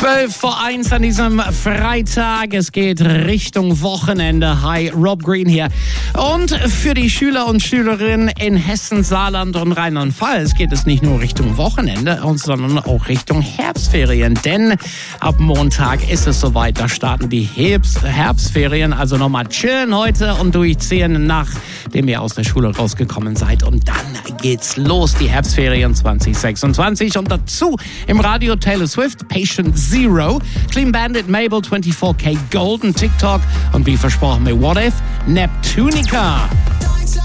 12:01 an diesem Freitag. Es geht Richtung Wochenende. Hi, Rob Green hier. Und für die Schüler und Schülerinnen in Hessen, Saarland und Rheinland-Pfalz geht es nicht nur Richtung Wochenende, sondern auch Richtung Herbstferien. Denn ab Montag ist es soweit, da starten die Herbstferien. Also nochmal chillen heute und durchziehen, nachdem ihr aus der Schule rausgekommen seid. Und dann geht's los, die Herbstferien 2026. Und dazu im Radio Taylor Swift, Patient Zero, Clean Bandit, Mabel, 24K Golden, TikTok und wie versprochen mit What If, Neptunica.